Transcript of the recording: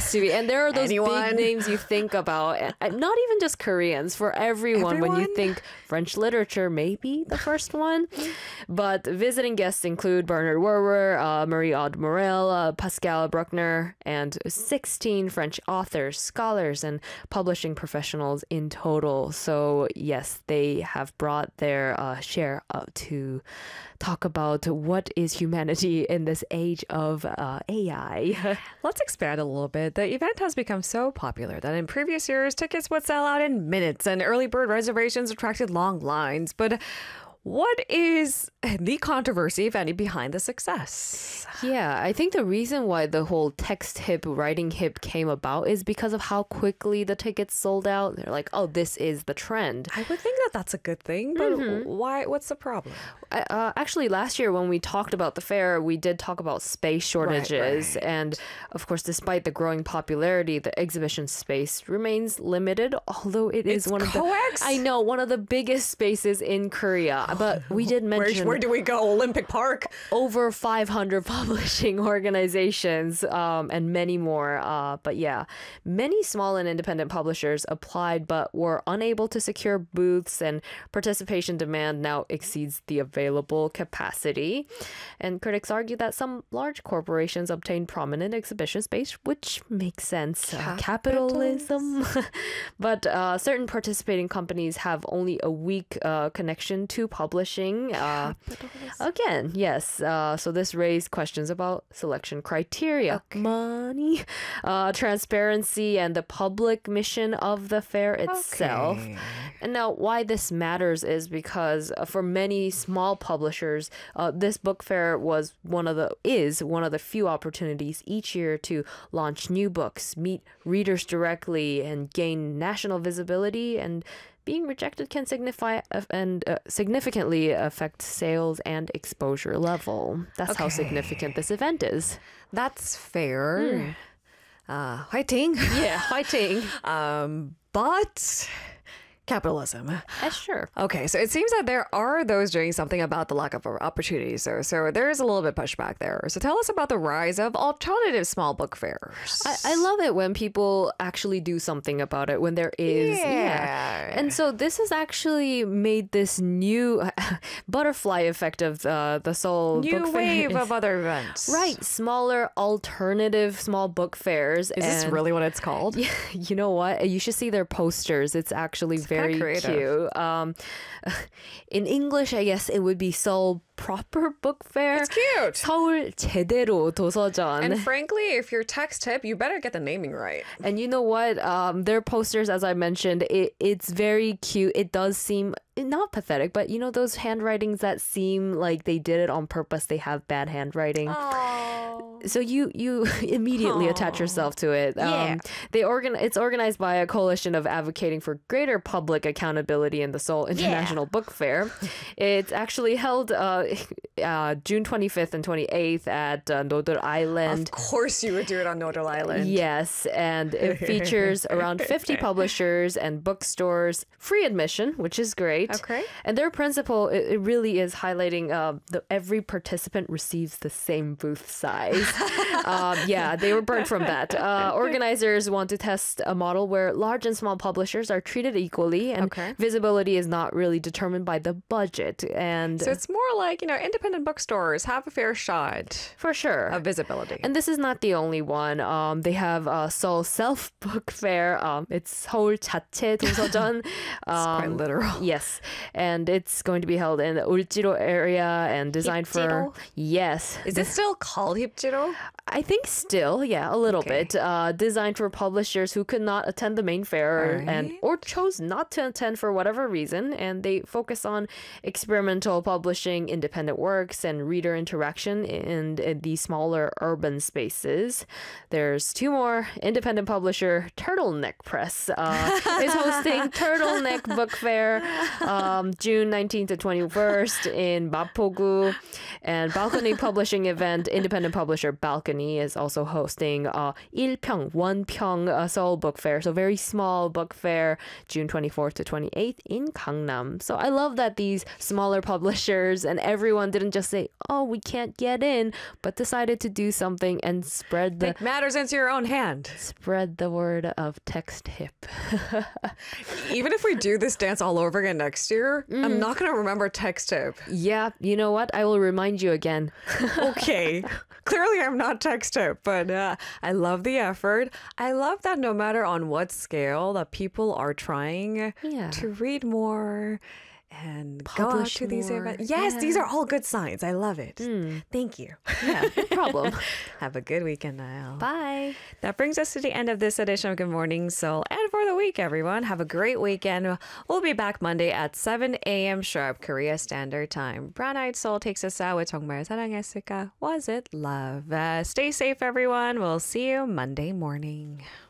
has to be. And there are those Anyone? big names you think about. Not even just Koreans, for everyone. When you Everyone? think French literature, maybe the first one. But visiting guests include Bernard Werwer, Marie-Aude Morel, Pascal Bruckner, and 16 French authors, scholars, and publishing professionals in total. So yes, they have brought their share to talk about what is humanity in this age of AI. Let's expand a little bit. The event has become so popular that in previous years, tickets would sell out in minutes and early bird reservations attracted long lines. But what is the controversy, if any, behind the success? Yeah, I think the reason why the whole text hip, writing hip came about is because of how quickly the tickets sold out. They're like, oh, this is the trend. I would think that that's a good thing, but why? What's the problem? Actually, last year when we talked about the fair, we did talk about space shortages. Right. And of course, despite the growing popularity, the exhibition space remains limited, although it's one of coex? one of the biggest spaces in Korea. But we did mention Where do we go? Olympic Park? over 500 publishing organizations and many more. But yeah, many small and independent publishers applied but were unable to secure booths, and participation demand now exceeds the available capacity. And critics argue that some large corporations obtain prominent exhibition space, which makes sense. Capitalism. But certain participating companies have only a weak connection to publishing. Again, yes. So this raised questions about selection criteria, money, transparency, and the public mission of the fair itself. Okay. And now why this matters is because for many small publishers, this book fair is one of the few opportunities each year to launch new books, meet readers directly, and gain national visibility. And being rejected can significantly affect sales and exposure level. That's how significant this event is. That's fair. Fighting. Yeah, fighting. But capitalism. Sure. Okay, so it seems that there are those doing something about the lack of opportunities. So there is a little bit pushback there. So tell us about the rise of alternative small book fairs. I love it when people actually do something about it, when there is. Yeah. And so this has actually made this new butterfly effect of the Seoul New Book Fair. wave of other events. Right, smaller alternative small book fairs. Is this really what it's called? You know what? You should see their posters. It's actually very creative. cute. In English, I guess it would be Seoul Proper Book Fair. It's cute. 서울 제대로 도서전. And frankly, if you're text hip, you better get the naming right. And you know what? Their posters, as I mentioned, it's very cute. It does seem not pathetic, but you know those handwritings that seem like they did it on purpose. They have bad handwriting. So you immediately attach yourself to it. Yeah. It's organized by a coalition of advocating for greater public accountability in the Seoul International Book Fair. It's actually held June 25th and 28th at Nodor Island. Of course you would do it on Nodal Island. Yes, and it features around 50 publishers and bookstores, free admission, which is great. Okay. And their principle, it really is highlighting every participant receives the same booth size. Yeah, they were burnt from that. Organizers want to test a model where large and small publishers are treated equally, and visibility is not really determined by the budget. And So it's more like, independent bookstores have a fair shot for sure of visibility. And this is not the only one. They have Seoul Self Book Fair. It's 서울 자체 도서전. It's quite literal. Yes, and it's going to be held in the Uljiro area and designed for Hipjiro? yes. Is it still called Hipjiro? I think still, yeah, a little bit. Designed for publishers who could not attend the main fair or chose not to attend for whatever reason, and they focus on experimental publishing, independent works, and reader interaction in these smaller urban spaces. There's two more. Independent publisher Turtleneck Press is hosting Turtleneck Book Fair June 19th to 21st in Mapogu. And Balcony Publishing event, independent publisher Balcony is also hosting 1평, Seoul Book Fair. So very small book fair, June 24th to 28th in Gangnam. So I love that these smaller publishers and everyone didn't just say, oh, we can't get in, but decided to do something and Take matters into your own hand. spread the word of text hip. Even if we do this dance all over again next year, I'm not going to remember text tip. Yeah, you know what? I will remind you again. Okay. Clearly, I'm not text tip, but I love the effort. I love that no matter on what scale, that people are trying Yeah. to read more and go out Publish to these more. events. Yes, these are all good signs. I love it. Thank you. Yeah, no problem. Have a good weekend, Niall. Bye. That brings us to the end of this edition of Good Morning Seoul and for the week, everyone. Have a great weekend. We'll be back Monday at 7 a.m. sharp, Korea Standard Time. Brown Eyed Soul takes us out with 정말 사랑했을까? Was it love? Stay safe, everyone. We'll see you Monday morning.